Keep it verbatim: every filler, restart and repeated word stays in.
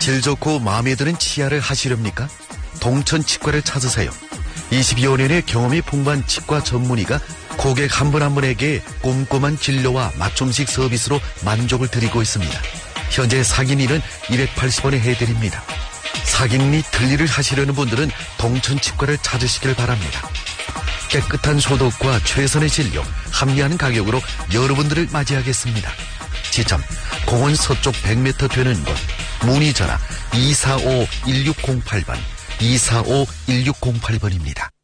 질 좋고 마음에 드는 치아를 하시렵니까? 동천 치과를 찾으세요. 이십여 년의 경험이 풍부한 치과 전문의가 고객 한 분 한 분에게 꼼꼼한 진료와 맞춤식 서비스로 만족을 드리고 있습니다. 현재 사gin이는 이백팔십 원에 해드립니다. 사gin이 들리를 하시려는 분들은 동천 치과를 찾으시길 바랍니다. 깨끗한 소독과 최선의 진료, 합리하는 가격으로 여러분들을 맞이하겠습니다. 지점 공원 서쪽 백 미터 되는 곳, 문의 전화 이사오 일육공팔 번, 이사오 일육공팔 번입니다.